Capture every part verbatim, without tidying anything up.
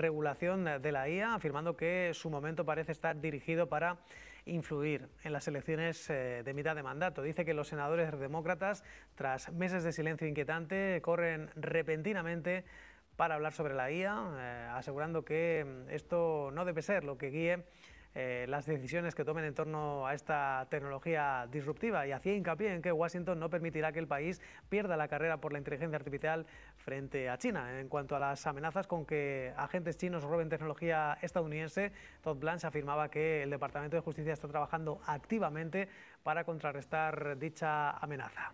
regulación de la I A, afirmando que su momento parece estar dirigido para influir en las elecciones de mitad de mandato. Dice que los senadores demócratas, tras meses de silencio inquietante, corren repentinamente para hablar sobre la I A, eh, asegurando que esto no debe ser lo que guíe eh, las decisiones que tomen en torno a esta tecnología disruptiva, y hacía hincapié en que Washington no permitirá que el país pierda la carrera por la inteligencia artificial frente a China. En cuanto a las amenazas con que agentes chinos roben tecnología estadounidense, Todd Blanche afirmaba que el Departamento de Justicia está trabajando activamente para contrarrestar dicha amenaza.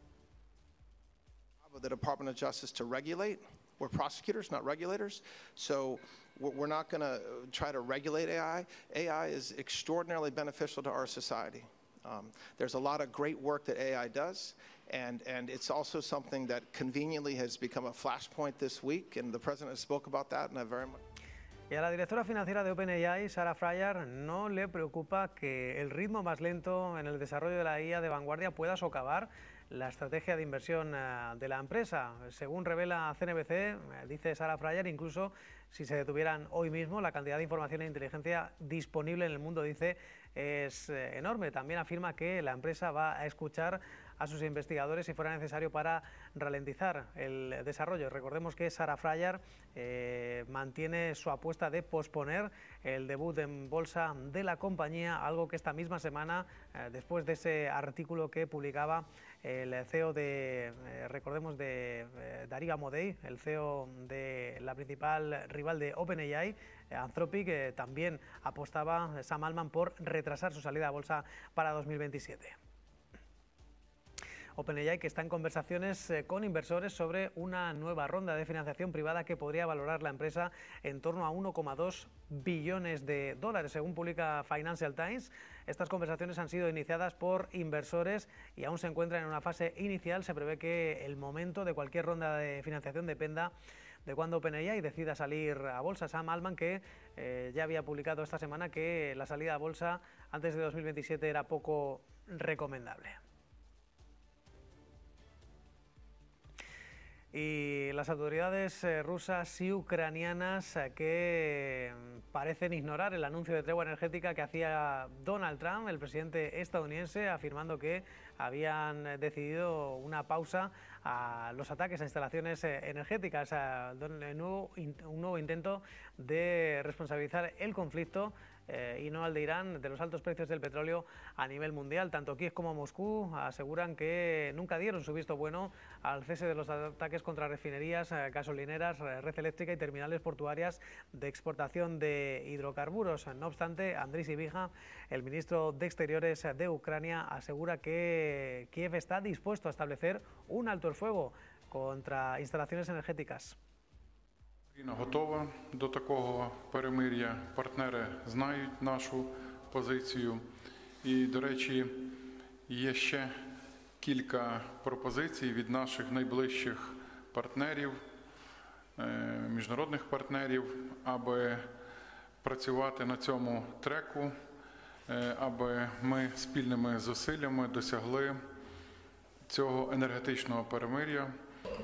The Department of Justice to regulate. We're prosecutors, not regulators, so we're not going to try to regulate A I. A I is extraordinarily beneficial to our society. Um, there's a lot of great work that A I does, and, and it's also something that conveniently has become a flashpoint this week, and the President spoke about that, and I very much... Y a la directora financiera de OpenAI, Sarah Friar, no le preocupa que el ritmo más lento en el desarrollo de la I A de vanguardia pueda socavar la estrategia de inversión de la empresa. Según revela C N B C, dice Sarah Friar, incluso si se detuvieran hoy mismo, la cantidad de información e inteligencia disponible en el mundo, dice, es enorme. También afirma que la empresa va a escuchar a sus investigadores si fuera necesario para ralentizar el desarrollo. Recordemos que Sarah Friar eh, mantiene su apuesta de posponer el debut en bolsa de la compañía, algo que esta misma semana, eh, después de ese artículo que publicaba el C E O de, eh, recordemos, de eh, Darig Amodei, el C E O de la principal rival de OpenAI, eh, Anthropic, eh, también apostaba Sam Altman por retrasar su salida a bolsa para dos mil veintisiete. OpenAI, que está en conversaciones eh, con inversores sobre una nueva ronda de financiación privada que podría valorar la empresa en torno a uno coma dos billones de dólares. Según publica Financial Times, estas conversaciones han sido iniciadas por inversores y aún se encuentran en una fase inicial. Se prevé que el momento de cualquier ronda de financiación dependa de cuándo OpenAI decida salir a bolsa. Sam Altman, que eh, ya había publicado esta semana que la salida a bolsa antes de dos mil veintisiete era poco recomendable. Y las autoridades eh, rusas y ucranianas eh, que parecen ignorar el anuncio de tregua energética que hacía Donald Trump, el presidente estadounidense, afirmando que habían decidido una pausa a los ataques a instalaciones eh, energéticas, a un nuevo, un nuevo intento de responsabilizar el conflicto eh, y no al de Irán, de los altos precios del petróleo a nivel mundial. Tanto Kiev como Moscú aseguran que nunca dieron su visto bueno al cese de los ataques contra refinerías, gasolineras, red eléctrica y terminales portuarias de exportación de hidrocarburos. No obstante, Andriy Sybiha, el ministro de Exteriores de Ucrania, asegura que Kiev está dispuesto a establecer un alto el fuego contra instalaciones energéticas. Україна готова до такого перемир'я. Партнери знають нашу позицію. І, до речі, є ще кілька пропозицій від наших найближчих партнерів, міжнародних партнерів, аби працювати на цьому треку, аби ми спільними зусиллями досягли цього енергетичного перемир'я.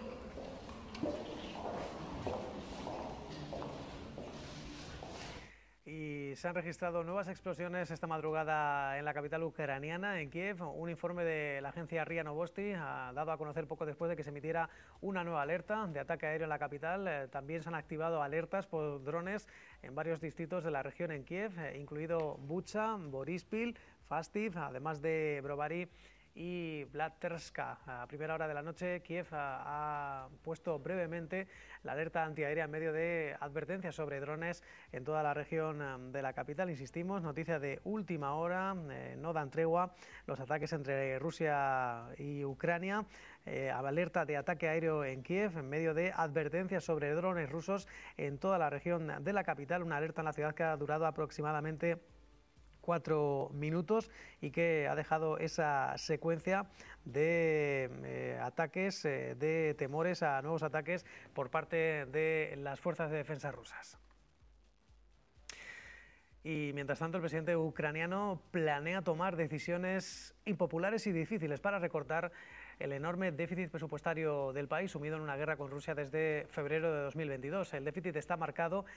Y se han registrado nuevas explosiones esta madrugada en la capital ucraniana, en Kiev. Un informe de la agencia R I A Novosti ha dado a conocer poco después de que se emitiera una nueva alerta de ataque aéreo en la capital. Eh, también se han activado alertas por drones en varios distritos de la región en Kiev, eh, incluido Bucha, Borispil, Fastiv, además de Brovary y Blaterska. A primera hora de la noche, Kiev ha, ha puesto brevemente la alerta antiaérea en medio de advertencias sobre drones en toda la región de la capital. Insistimos, noticia de última hora, eh, no dan tregua los ataques entre Rusia y Ucrania. Eh, alerta de ataque aéreo en Kiev en medio de advertencias sobre drones rusos en toda la región de la capital. Una alerta en la ciudad que ha durado aproximadamente cuatro minutos y que ha dejado esa secuencia de eh, ataques, eh, de temores a nuevos ataques por parte de las fuerzas de defensa rusas. Y mientras tanto, el presidente ucraniano planea tomar decisiones impopulares y difíciles para recortar el enorme déficit presupuestario del país, sumido en una guerra con Rusia desde febrero de dos mil veintidós. El déficit está marcado